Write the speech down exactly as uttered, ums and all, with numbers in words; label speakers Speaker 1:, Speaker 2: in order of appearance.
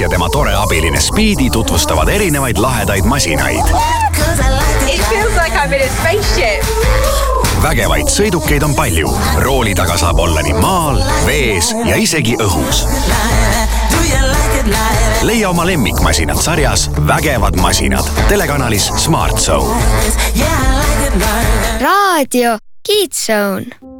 Speaker 1: ja tema tore abiline Speedy tutvustavad erinevaid lahedaid masinaid.
Speaker 2: It feels like I'm in a spaceship.
Speaker 1: Vägevaid sõidukeid on palju. Rooli taga saab olla nii maal, vees ja isegi õhus. Leia oma lemmikmasinad sarjas Vägevad masinad telekanalis Smart Zone.
Speaker 3: Raadio Kids Zone.